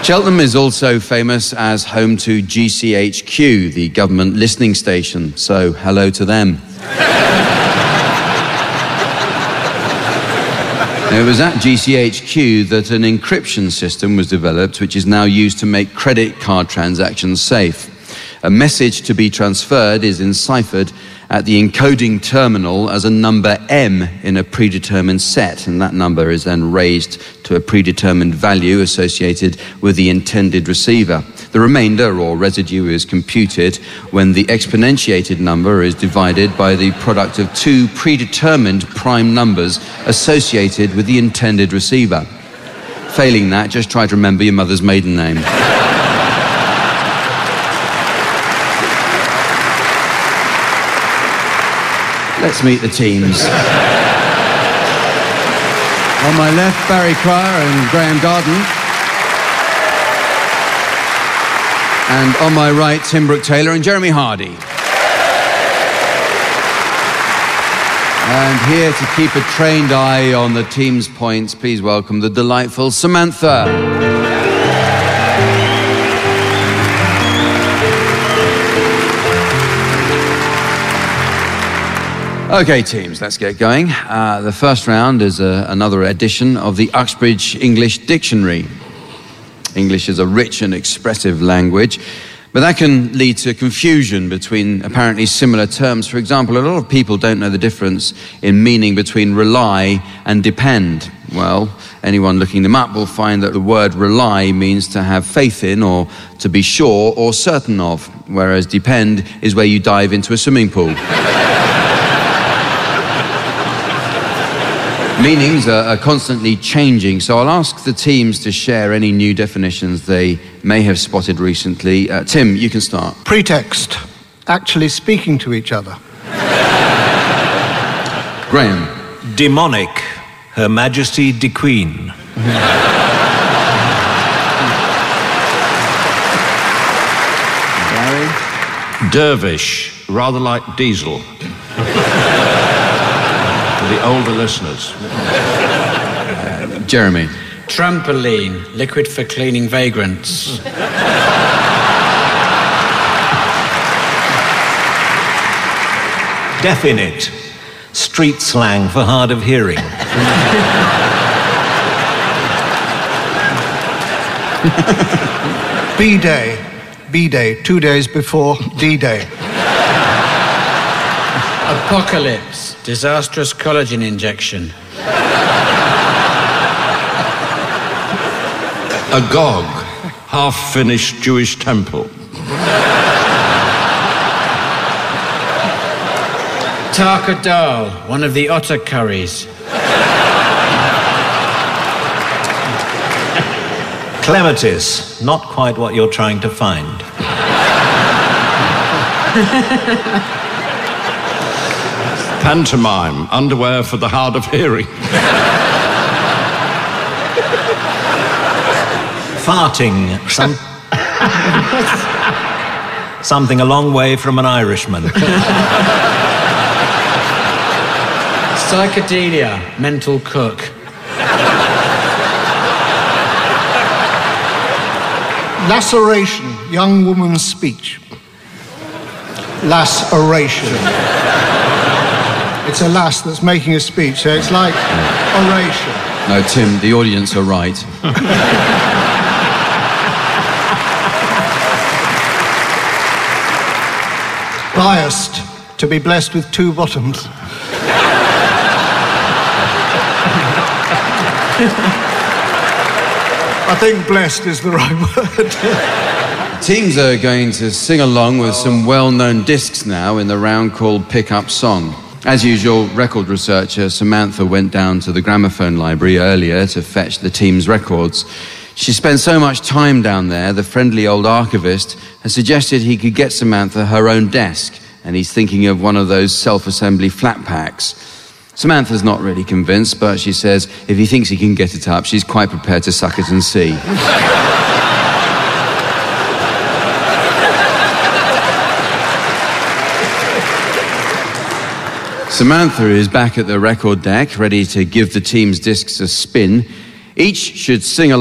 Cheltenham is also famous as home to GCHQ, the government listening station, so hello to them. It was at GCHQ that an encryption system was developed which is now used to make credit card transactions safe. A message to be transferred is enciphered at the encoding terminal as a number M in a predetermined set, and that number is then raised to a predetermined value associated with the intended receiver. The remainder, or residue, is computed when the exponentiated number is divided by the product of two predetermined prime numbers associated with the intended receiver. Failing that, just try to remember your mother's maiden name. Let's meet the teams. On my left, Barry Cryer and Graham Garden. And on my right, Tim Brooke-Taylor and Jeremy Hardy. And here to keep a trained eye on the team's points, please welcome the delightful Samantha. Okay, teams, let's get going. The first round is another edition of the Uxbridge English Dictionary. English is a rich and expressive language, but that can lead to confusion between apparently similar terms. For example, a lot of people don't know the difference in meaning between rely and depend. Well, anyone looking them up will find that the word rely means to have faith in or to be sure or certain of, whereas depend is where you dive into a swimming pool. Meanings are constantly changing, so I'll ask the teams to share any new definitions they may have spotted recently. Tim, you can start. Pretext. Actually speaking to each other. Graham. Demonic. Her Majesty the Queen. Barry. Dervish. Rather like diesel. The older listeners. Jeremy. Trampoline, liquid for cleaning vagrants. Definite. Street slang for hard of hearing. B-Day. B-Day, 2 days before D-Day. Apocalypse, disastrous collagen injection. Agog, half-finished Jewish temple. Tarka dal, one of the otter curries. Clematis, not quite what you're trying to find. Pantomime, underwear for the hard of hearing. Farting, something a long way from an Irishman. Psychedelia, mental cook. Laceration, young woman's speech. Laceration. It's a lass that's making a speech, so it's like oration. No, Tim, the audience are right. Biased, to be blessed with two bottoms. I think blessed is the right word. Teams are going to sing along with some well-known discs now in the round called Pick Up Song. As usual, record researcher Samantha went down to the gramophone library earlier to fetch the team's records. She spent so much time down there, the friendly old archivist has suggested he could get Samantha her own desk, and he's thinking of one of those self-assembly flat packs. Samantha's not really convinced, but she says if he thinks he can get it up, she's quite prepared to suck it and see. Samantha is back at the record deck, ready to give the team's discs a spin. Each should sing along.